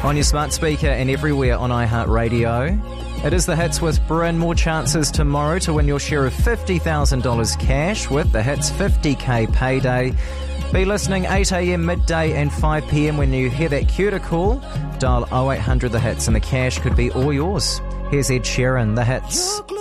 On your smart speaker and everywhere on iHeartRadio. It is The Hits with Bryn. More chances tomorrow to win your share of $50,000 cash with The Hits 50k payday. Be listening 8am, midday and 5pm when you hear that cue to call. Dial 0800 The Hits and the cash could be all yours. Here's Ed Sheeran, The Hits.